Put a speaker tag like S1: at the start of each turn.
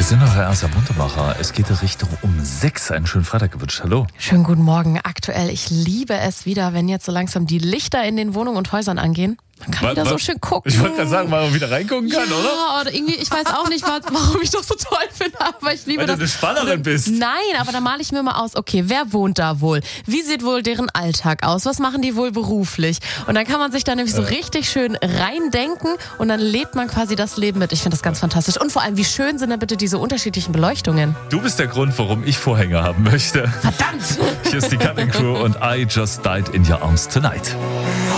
S1: sind noch erst am Muntermacher. Es geht in Richtung um 6. Einen schönen Freitag gewünscht. Hallo.
S2: Schönen guten Morgen. Aktuell, ich liebe es wieder, wenn jetzt so langsam die Lichter in den Wohnungen und Häusern angehen. Man kann wieder so schön gucken.
S1: Ich wollte gerade sagen, weil man wieder reingucken kann, oder?
S2: Ja, oder irgendwie, ich weiß auch nicht, warum ich das so toll finde, aber ich liebe
S1: Weil
S2: das.
S1: du eine Spannerin bist.
S2: Nein, aber da male ich mir mal aus, okay, wer wohnt da wohl? Wie sieht wohl deren Alltag aus? Was machen die wohl beruflich? Und dann kann man sich da nämlich so richtig schön reindenken und dann lebt man quasi das Leben mit. Ich finde das ganz fantastisch. Und vor allem, wie schön sind denn bitte diese unterschiedlichen Beleuchtungen?
S1: Du bist der Grund, warum ich Vorhänge haben möchte.
S2: Verdammt!
S1: Hier ist die Cutting Crew und I Just Died in Your Arms Tonight.